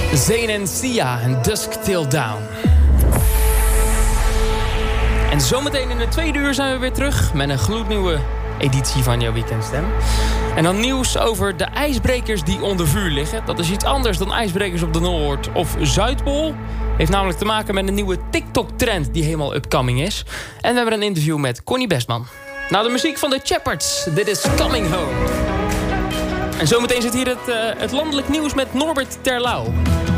Zayn en Sia en Dusk Till Dawn. En zometeen in de tweede uur zijn we weer terug met een gloednieuwe editie van jouw Weekendstem. En dan nieuws over de ijsbrekers die onder vuur liggen. Dat is iets anders dan ijsbrekers op de Noord- of Zuidpool. Heeft namelijk te maken met een nieuwe TikTok-trend die helemaal upcoming is. En we hebben een interview met Connie Bestman. Nou, de muziek van de Shepherds. Dit is Coming Home. En zometeen zit hier het landelijk nieuws met Norbert Terlouw.